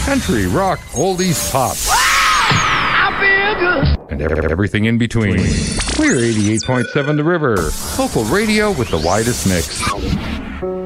country, rock, oldies, pop. And everything in between. We're 88.7 The River, local radio with the widest mix.